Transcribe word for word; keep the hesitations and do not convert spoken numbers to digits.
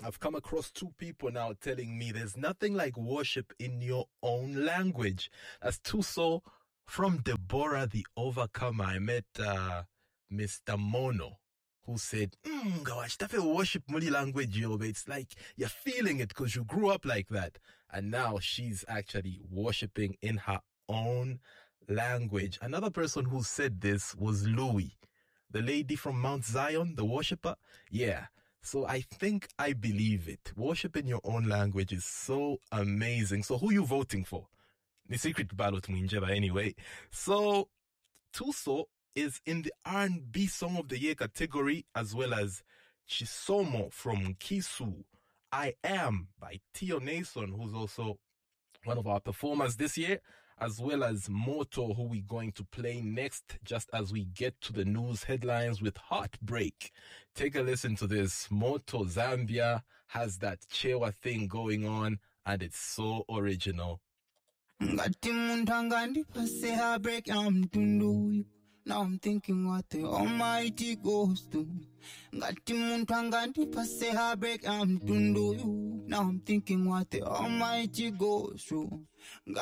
I've come across two people now telling me there's nothing like worship in your own language. That's Tuso from Deborah the Overcomer. I met uh, Mister Mono, who said, mm, gosh, that feel worship muli language, yo. It's like you're feeling it because you grew up like that. And now she's actually worshiping in her own language. Another person who said this was Louis, the lady from Mount Zion, the worshiper. Yeah. So I think I believe it. Worship in your own language is so amazing. So who you voting for? The secret ballot mwinjeba anyway. So Tuso is in the R and B Song of the Year category, as well as Chisomo from Kisu. I Am by Tio Nason, who's also one of our performers this year, as well as Moto, who we're going to play next, just as we get to the news headlines with Heartbreak. Take a listen to this. Moto Zambia has that chewa thing going on, and it's so original. Now I'm thinking what the Almighty goes to. Ngati muntu angandipase heartbreak, I'm tundu you. Now I'm thinking what the Almighty goes through.